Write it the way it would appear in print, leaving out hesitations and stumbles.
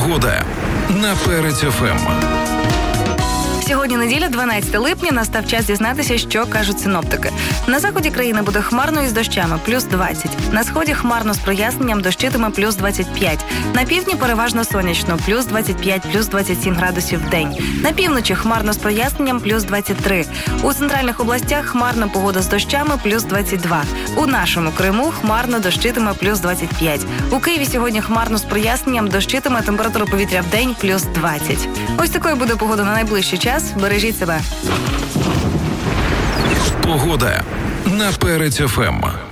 Погода на Перець ФМ. Сьогодні неділя, 12 липня, настав час дізнатися, що кажуть синоптики. На заході країни буде хмарно із дощами, плюс 20. На сході хмарно з проясненням, дощитиме плюс 25. На півдні переважно сонячно, плюс 25, плюс 27 градусів в день. На півночі хмарно з проясненням, плюс 23. У центральних областях хмарна погода з дощами, плюс 22. У нашому Криму хмарно, дощитиме плюс 25. У Києві сьогодні хмарно з проясненням, дощитиме, температура повітря в день плюс 20. Ось такою буде погода на найближчий час. Бережіть себе. Погода на Перець ФМ.